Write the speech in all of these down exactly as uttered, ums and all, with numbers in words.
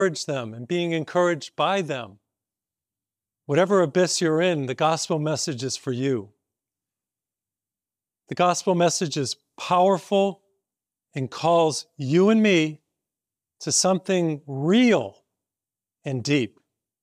encourage them and being encouraged by them. Whatever abyss you're in, the gospel message is for you. The gospel message is powerful and calls you and me to something real and deep.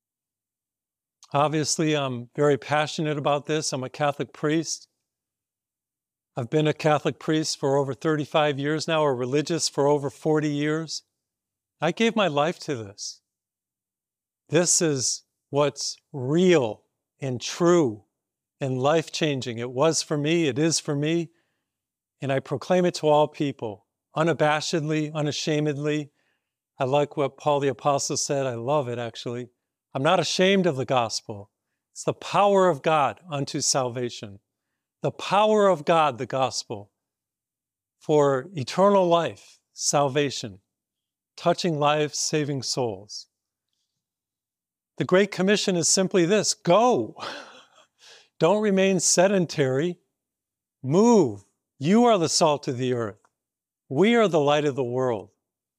Obviously, I'm very passionate about this. I'm a Catholic priest. I've been a Catholic priest for over thirty-five years now, or religious for over forty years. I gave my life to this. This is what's real and true and life-changing. It was for me, it is for me, and I proclaim it to all people, unabashedly, unashamedly. I like what Paul the Apostle said. I love it, actually. I'm not ashamed of the gospel. It's the power of God unto salvation. The power of God, the gospel, for eternal life, salvation, touching lives, saving souls. The Great Commission is simply this: go. Don't remain sedentary. Move. You are the salt of the earth. We are the light of the world.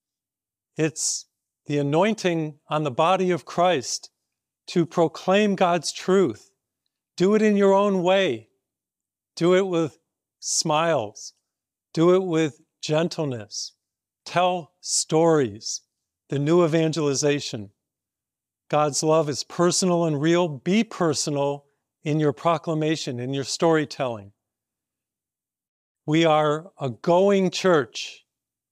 It's the anointing on the body of Christ to proclaim God's truth. Do it in your own way. Do it with smiles. Do it with gentleness. Tell stories. The new evangelization. God's love is personal and real. Be personal in your proclamation, in your storytelling. We are a going church.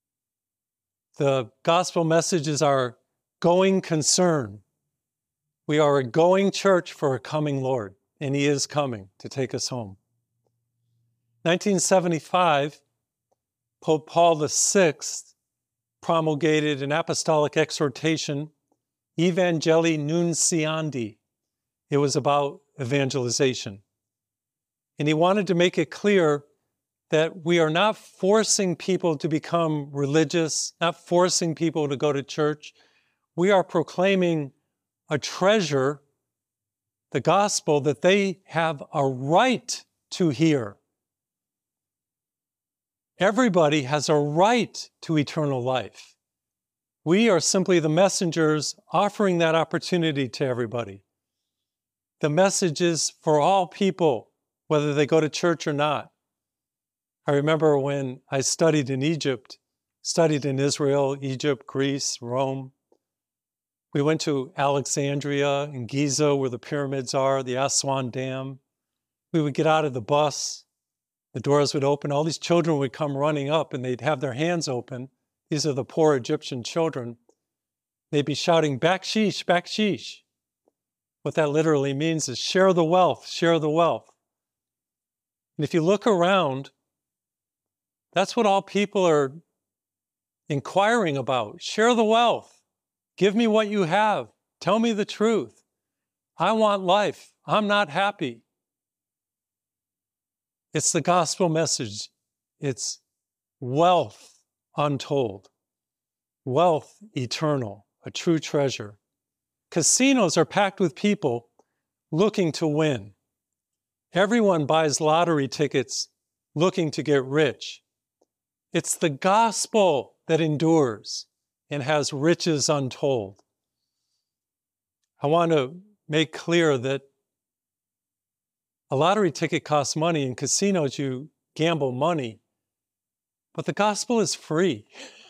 The gospel message is our going concern. We are a going church for a coming Lord, and He is coming to take us home. nineteen seventy-five, Pope Paul the Sixth promulgated an apostolic exhortation, Evangelii Nunciandi. It was about evangelization. And he wanted to make it clear that we are not forcing people to become religious, not forcing people to go to church. We are proclaiming a treasure, the gospel, that they have a right to hear. Everybody has a right to eternal life. We are simply the messengers offering that opportunity to everybody. The message is for all people, whether they go to church or not. I remember when I studied in Egypt, studied in Israel, Egypt, Greece, Rome. We went to Alexandria and Giza, where the pyramids are, the Aswan Dam. We would get out of the bus, the doors would open, all these children would come running up and they'd have their hands open. These are the poor Egyptian children. They'd be shouting, bakshish, bakshish. What that literally means is share the wealth, share the wealth. And if you look around, that's what all people are inquiring about. Share the wealth. Give me what you have. Tell me the truth. I want life. I'm not happy. It's the gospel message. It's wealth untold. Wealth eternal, a true treasure. Casinos are packed with people looking to win. Everyone buys lottery tickets looking to get rich. It's the gospel that endures and has riches untold. I want to make clear that a lottery ticket costs money. In casinos, you gamble money. But the gospel is free.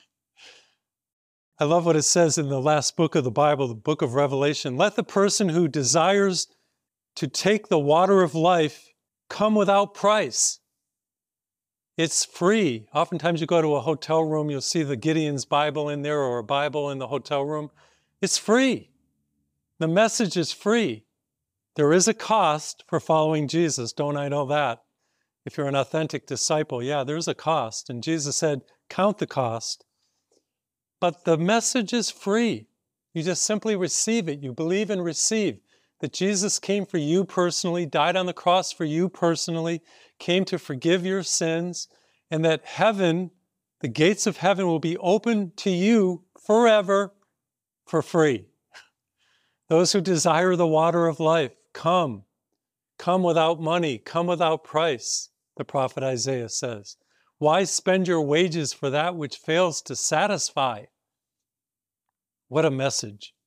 I love what it says in the last book of the Bible, the book of Revelation. Let the person who desires to take the water of life come without price. It's free. Oftentimes you go to a hotel room, you'll see the Gideon's Bible in there or a Bible in the hotel room. It's free. The message is free. There is a cost for following Jesus. Don't I know that? If you're an authentic disciple, yeah, there's a cost. And Jesus said, count the cost. But the message is free. You just simply receive it. You believe and receive that Jesus came for you personally, died on the cross for you personally, came to forgive your sins, and that heaven, the gates of heaven, will be open to you forever for free. Those who desire the water of life, come. Come without money, come without price, the prophet Isaiah says. Why spend your wages for that which fails to satisfy? What a message.